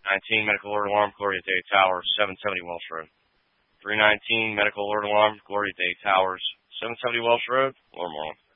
319 medical alert alarm, Gloria Day Towers, 770 Welsh Road. 319 medical alert alarm, Gloria Day Towers, 770 Welsh Road, Lower Moreland.